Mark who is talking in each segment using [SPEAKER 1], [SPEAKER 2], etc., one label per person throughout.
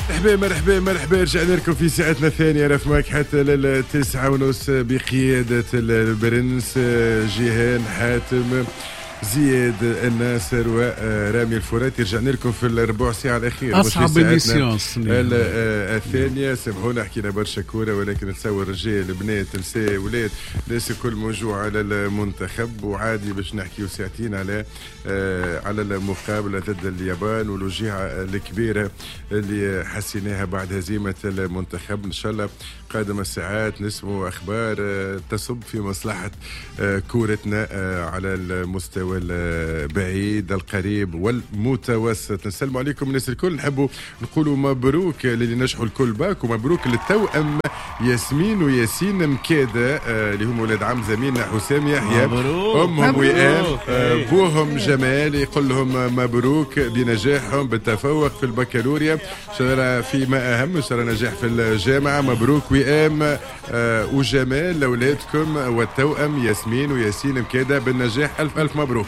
[SPEAKER 1] مرحبا رجعنا لكم في ساعتنا الثانية. راه معك حتى ل9:30 بقيادة البرنس جيهان حاتم زياد الناصر ورامي الفراتي. رجعنا لكم في الربع ساعة الأخيرة
[SPEAKER 2] أصعب الإميسيون
[SPEAKER 1] الثانية. سامحونا حكينا برشا كورة ولكن نساوي الرجال البنات نساء ولاد الناس الكل موجوع على المنتخب وعادي باش نحكيو ساعتين على المقابلة ضد اليابان والوجيعة الكبيرة اللي حسيناها بعد هزيمة المنتخب. إن شاء الله قادم الساعات نسمو أخبار تصب في مصلحة كورتنا على المستوى البعيد القريب والمتوسط. نسلم عليكم الناس الكل. نحبوا نقولوا مبروك اللي نجحوا الكل باك ومبروك للتوأم ياسمين وياسين مكادة اللي هم ولاد عم زميلنا حسام يحيى. أمهم وئام بوهم جمال يقول لهم مبروك بنجاحهم بالتفوق في البكالوريا. شرع فيما أهم شرع نجاح في الجامعة. مبروك وئام وجمال لأولادكم والتوأم ياسمين وياسين مكادة بالنجاح. ألف مبروك.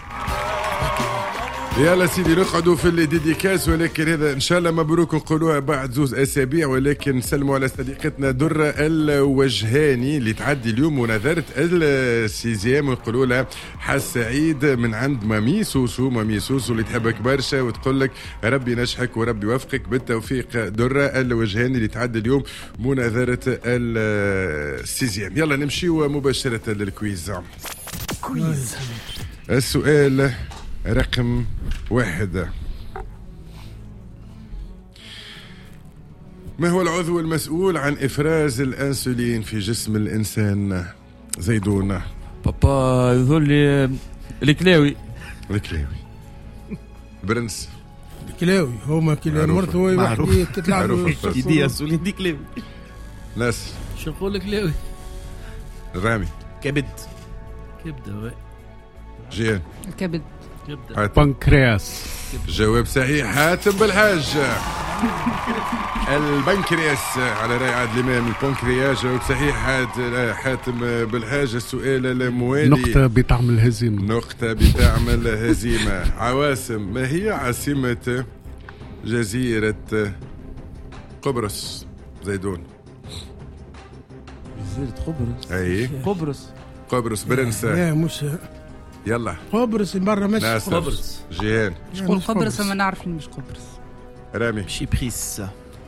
[SPEAKER 1] يلا سيدي نقعدوا في الديديكاس ولكن هذا ان شاء الله مبروك نقولوها بعد 2 أسابيع. ولكن نسلموا على صديقتنا درة الوجهاني اللي تعدي اليوم ونذرت السيزيام ونقولوا لها حس سعيد من عند مامي سوسو اللي تحبك برشا وتقول لك ربي ينجحك وربي يوفقك بالتوفيق. درة الوجهاني اللي تعدي اليوم مناظرة السيزيام. يلا نمشيو مباشرة للكويز. السؤال رقم 1: ما هو العضو المسؤول عن إفراز الأنسولين في جسم الإنسان؟ زيدون.
[SPEAKER 3] بابا يقول لي الكلاوي.
[SPEAKER 1] برنس
[SPEAKER 4] الكلاوي هما كلاوي مرت هو واحد تطلع له
[SPEAKER 3] يدي أنسولين دي كلاوي.
[SPEAKER 1] ناس
[SPEAKER 5] شو نقول لك كلاوي؟
[SPEAKER 1] رامي
[SPEAKER 3] كبد.
[SPEAKER 5] كبده.
[SPEAKER 1] جيان
[SPEAKER 6] الكبد.
[SPEAKER 2] بنكرياس.
[SPEAKER 1] جواب صحيح. حاتم بالحاج. البنكرياس على رأي عادل الإمام. البنكرياس جواب صحيح. حاتم بالحاج. السؤال الموالي.
[SPEAKER 2] نقطة بطعم الهزيمة. عواصم. ما هي عاصمة جزيرة قبرص؟ زيدون.
[SPEAKER 3] جزيرة قبرص.
[SPEAKER 1] أي قبرص برنس.
[SPEAKER 4] لا مش
[SPEAKER 1] يلا
[SPEAKER 4] قبرص برا مش
[SPEAKER 1] قبرص. جيهان
[SPEAKER 6] شكون قبرص؟ ما نعرف مش قبرص.
[SPEAKER 1] رامي
[SPEAKER 3] شيبريس.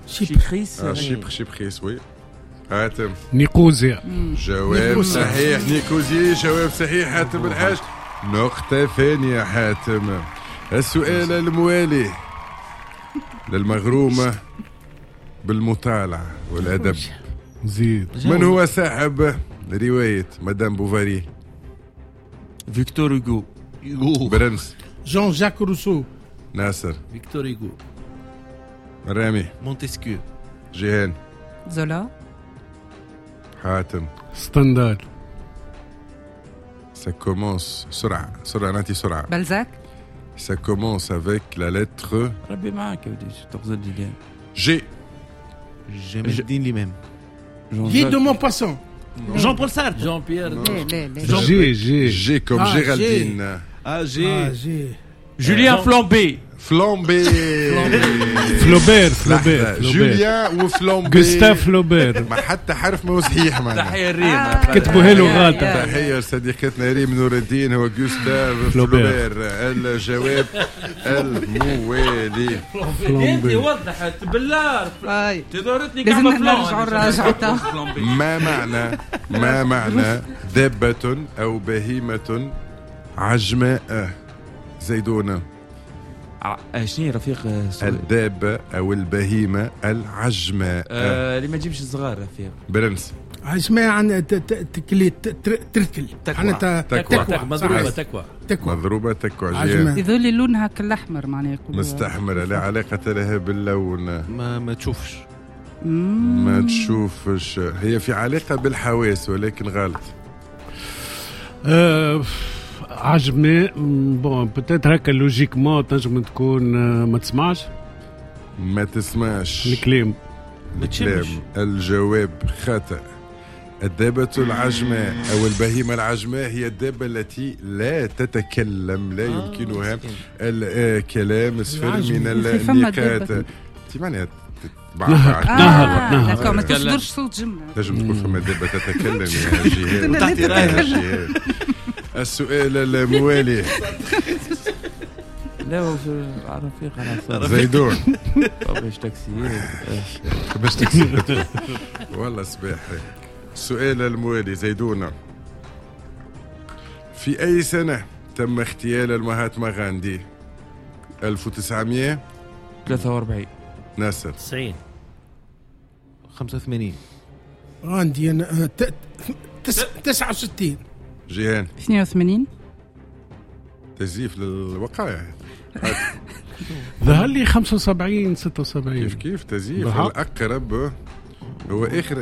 [SPEAKER 1] شيبريس وي. حاتم
[SPEAKER 2] نيقوزيا.
[SPEAKER 1] جواب صحيح. نيقوزيا جواب صحيح. حاتم الحاج نقطة ثانية. حاتم. السؤال الموالي للمغرومة بالمطالعة والأدب.
[SPEAKER 2] زيد.
[SPEAKER 1] من هو صاحب رواية مدام بوفاري؟
[SPEAKER 3] فيكتور هوغو.
[SPEAKER 1] برنس.
[SPEAKER 4] جون جاك روسو.
[SPEAKER 1] ناصر.
[SPEAKER 5] فيكتور هوغو.
[SPEAKER 1] رامي.
[SPEAKER 3] مونتسكيو.
[SPEAKER 1] جيهان.
[SPEAKER 6] زولا.
[SPEAKER 1] حاتم.
[SPEAKER 2] ستندال.
[SPEAKER 1] Ça commence سرعة نعطي سرعة.
[SPEAKER 6] بلزاك.
[SPEAKER 1] Ça commence avec la lettre
[SPEAKER 3] ربي معاك يا ودي تقصد لي
[SPEAKER 1] G.
[SPEAKER 3] جمال الدين الإمام.
[SPEAKER 4] Guy de Maupassant.
[SPEAKER 3] جون بول سارتر.
[SPEAKER 5] جون بيير.
[SPEAKER 6] لا.
[SPEAKER 2] جي
[SPEAKER 1] comme Géraldine.
[SPEAKER 4] جي.
[SPEAKER 3] جوليان فلامبي.
[SPEAKER 1] فلومبي.
[SPEAKER 2] فلوبير.
[SPEAKER 1] جوليان وفلومبي.
[SPEAKER 2] غوستاف فلوبير.
[SPEAKER 1] ما حتى حرف ما هو صحيح معنا.
[SPEAKER 3] تحية ريم.
[SPEAKER 2] كتبوها له غلط.
[SPEAKER 1] تحية لصديقتنا ريم نور الدين. هو غوستاف فلوبير. الجواب الموالي.
[SPEAKER 3] انت وضحت بالله تدورتني كما
[SPEAKER 6] نرجعوا
[SPEAKER 1] ما معنى دابة أو بهيمة عجماء؟ زيدونة.
[SPEAKER 3] شنو رفيق
[SPEAKER 1] الدابة أو البهيمة العجماء.
[SPEAKER 3] اللي ما تجيبش الصغار رفيق.
[SPEAKER 1] برنس.
[SPEAKER 4] اسمها عن تركل.
[SPEAKER 1] مضروبة تكوى.
[SPEAKER 6] يذول لونها كالأحمر معناه
[SPEAKER 1] مستحمرة لا علاقة لها باللون.
[SPEAKER 3] ما تشوفش.
[SPEAKER 1] ما تشوفش. هي في علاقة بالحواس ولكن غلط.
[SPEAKER 2] عجماء بون بتاتر هكا لوجيكمون تنجم تكون ما تسمعش.
[SPEAKER 1] ما تسمعش
[SPEAKER 2] الكلام.
[SPEAKER 1] الجواب خطأ. الدابة العجماء أو البهيمة العجماء هي الدابة التي لا تتكلم، لا يمكنها الكلام. صفر من النقاط. انت معناها
[SPEAKER 2] نهبط
[SPEAKER 6] ما تصدرش صوت جملة.
[SPEAKER 1] لازم تكون فما دابا تتكلم يا جهاد. السؤال الموالي.
[SPEAKER 3] لا هو رفيق على
[SPEAKER 1] زيدون
[SPEAKER 3] باش تاكسي
[SPEAKER 1] باش تكسب والله صباح. السؤال الموالي زيدونة، في أي سنة تم اغتيال المهاتما غاندي؟ 1943. ناصر
[SPEAKER 5] 90 85
[SPEAKER 4] غاندي أنا 69.
[SPEAKER 1] جيهان
[SPEAKER 6] 82.
[SPEAKER 1] تزييف للوقائع.
[SPEAKER 2] ظهر لي 75 76.
[SPEAKER 1] كيف تزييف الأقرب هو آخر